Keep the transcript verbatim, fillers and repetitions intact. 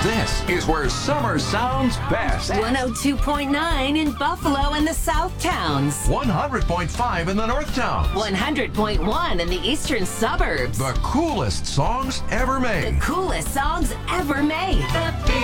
This is where summer sounds best. one oh two point nine in Buffalo and the South Towns. one hundred point five in the North Towns. one hundred point one in the Eastern Suburbs. The coolest songs ever made. The coolest songs ever made. The